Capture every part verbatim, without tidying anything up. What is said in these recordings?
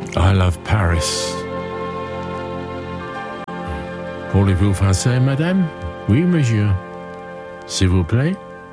I love Paris. Parlez-vous français, madame? Oui, monsieur. S'il vous plaît?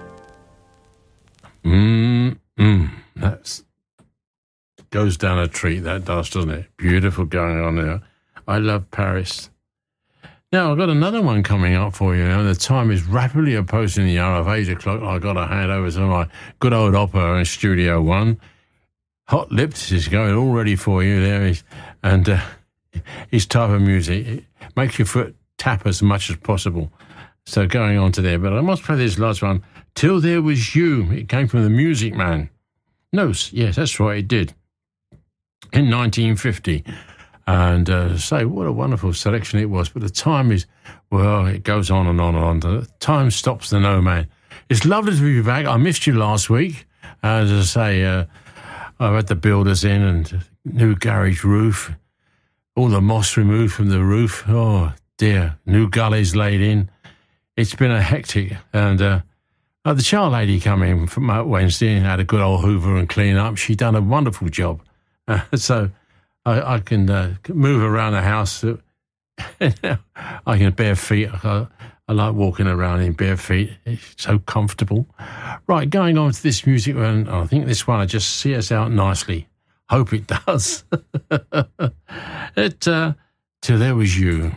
Mmm, mmm. That goes down a treat, that does, doesn't it? Beautiful going on there. I love Paris. Now, I've got another one coming up for you. Now, the time is rapidly approaching the hour of eight o'clock. I've got to hand over to my good old opera in Studio One. Hot Lips is going all ready for you there. And uh, his type of music, it makes your foot tap as much as possible. So going on to there. But I must play this last one. Till There Was You. It came from The Music Man. No, yes, that's right, it did. In nineteen fifty. And uh, say, what a wonderful selection it was. But the time is, well, it goes on and on and on. The time stops the no man. It's lovely to be back. I missed you last week. As I say, uh, I've had the builders in and new garage roof, all the moss removed from the roof. Oh, dear. New gullies laid in. It's been a hectic. And uh, uh, the child lady come in from Wednesday and had a good old hoover and clean up. She done a wonderful job. Uh, so I, I can uh, move around the house. I can bare feet. I, I like walking around in bare feet. It's so comfortable. Right, going on to this music, and I think this one will just see us out nicely. Hope it does. it, uh, Till There Was You.